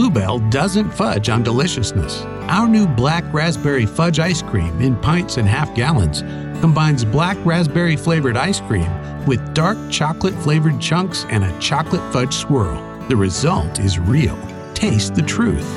Blue Bell doesn't fudge on deliciousness. Our new black raspberry fudge ice cream in pints and half gallons combines black raspberry flavored ice cream with dark chocolate flavored chunks and a chocolate fudge swirl. The result is real. Taste the truth.